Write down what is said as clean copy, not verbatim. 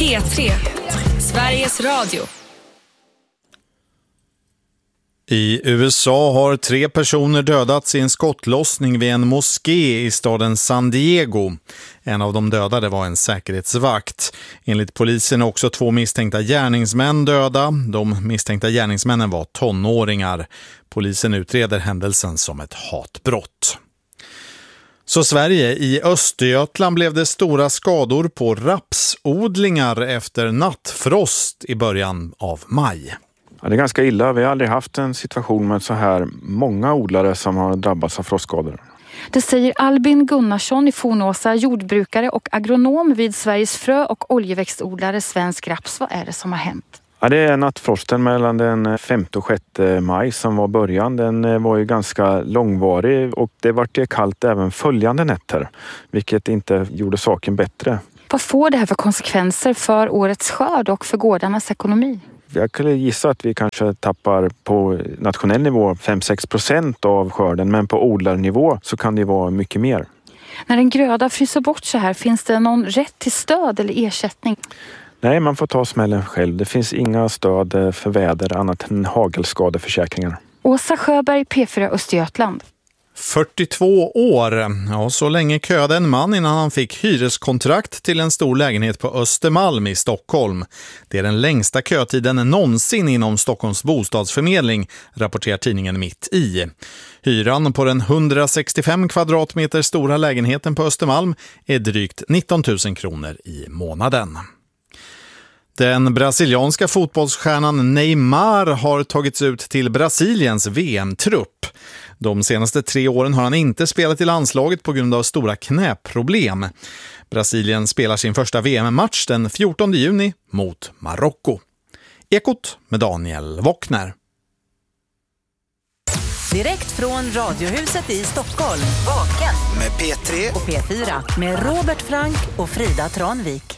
P3, Sveriges Radio. I USA har 3 personer dödats i en skottlossning vid en moské i staden San Diego. En av de dödade var en säkerhetsvakt. Enligt polisen är också 2 misstänkta gärningsmän döda. De misstänkta gärningsmännen var tonåringar. Polisen utreder händelsen som ett hatbrott. Så Sverige, i Östergötland blev det stora skador på rapsodlingar efter nattfrost i början av maj. Ja, det är ganska illa. Vi har aldrig haft en situation med så här många odlare som har drabbats av frostskador. Det säger Albin Gunnarsson i Fornåsa, jordbrukare och agronom vid Sveriges frö- och oljeväxtodlare Svensk Raps. Vad är det som har hänt? Ja, det är nattfrosten mellan den 5 och 6 maj som var början. Den var ju ganska långvarig och det var kallt även följande nätter, vilket inte gjorde saken bättre. Vad får det här för konsekvenser för årets skörd och för gårdarnas ekonomi? Jag skulle gissa att vi kanske tappar på nationell nivå 5-6% av skörden, men på odlarnivå så kan det vara mycket mer. När en gröda fryser bort så här, finns det någon rätt till stöd eller ersättning? Nej, man får ta smällen själv. Det finns inga stöd för väder annat än hagelskadeförsäkringar. Åsa Sjöberg, P4 Östergötland. 42 år. Ja, så länge köade en man innan han fick hyreskontrakt till en stor lägenhet på Östermalm i Stockholm. Det är den längsta kötiden någonsin inom Stockholms bostadsförmedling, rapporterar tidningen Mitt i. Hyran på den 165 kvadratmeter stora lägenheten på Östermalm är drygt 19 000 kronor i månaden. Den brasilianska fotbollsstjärnan Neymar har tagits ut till Brasiliens VM-trupp. De senaste 3 åren har han inte spelat i landslaget på grund av stora knäproblem. Brasilien spelar sin första VM-match den 14 juni mot Marocko. Ekot med Daniel Wockner. Direkt från Radiohuset i Stockholm. Vaken med P3 och P4 med Robert Frank och Frida Tranvik.